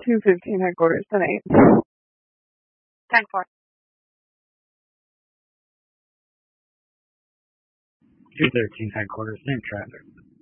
215 headquarters tonight. 10-4. 213 headquarters, same traffic.